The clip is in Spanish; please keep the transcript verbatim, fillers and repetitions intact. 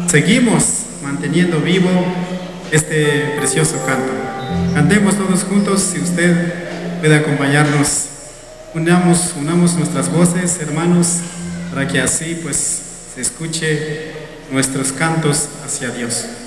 seguimos manteniendo vivo este precioso canto. Cantemos todos juntos, si usted puede acompañarnos. Unamos, unamos nuestras voces, hermanos, para que así pues se escuche nuestros cantos hacia Dios.